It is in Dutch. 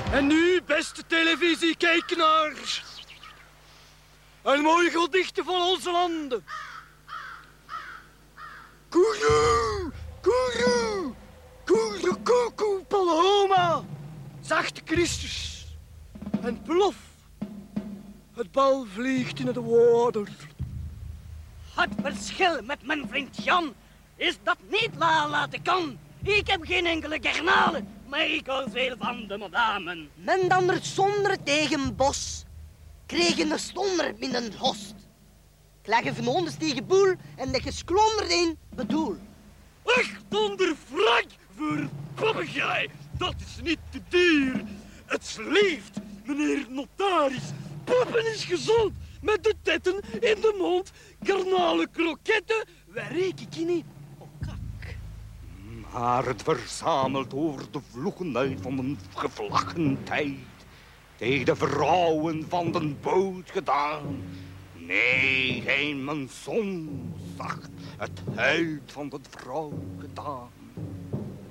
En nu, beste televisiekijkenaars. Een mooi gedicht van onze landen. Koeroe, koeroe, koeroe, koekoe, Paloma. Zachte Christus. En plof. Het bal vliegt in het water. Het verschil met mijn vriend Jan is dat niet laten kan. Ik heb geen enkele garnale, maar ik hou veel van de madame. Men dan er zonder tegen bos, kregen de stonder min een host. Klagen van hondes tegen boel en de gesklonder een bedoel. 800 frank voor papegaai, dat is niet te duur. Het leeft, meneer notaris. Poppen is gezond, met de tetten in de mond. Karnale kroketten, waar reek ik in op kak. Maar het verzamelt over de vloegenheid van een gevlakken tijd. Tegen de vrouwen van de boot gedaan. Nee, geen mijn zon zacht het huid van de vrouw gedaan.